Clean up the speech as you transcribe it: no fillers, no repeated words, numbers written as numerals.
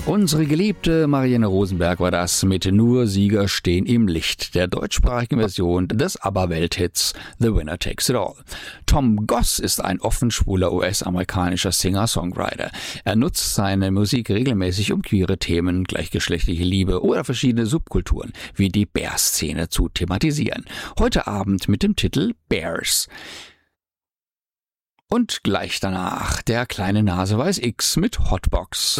Unsere geliebte Marianne Rosenberg war das mit Nur Sieger stehen im Licht, der deutschsprachigen Version des ABBA-Welthits The Winner Takes It All. Tom Goss ist ein offen schwuler US-amerikanischer Singer-Songwriter. Er nutzt seine Musik regelmäßig, um queere Themen, gleichgeschlechtliche Liebe oder verschiedene Subkulturen wie die Bear-Szene zu thematisieren. Heute Abend mit dem Titel Bears. Und gleich danach der kleine Naseweiß X mit Hotbox.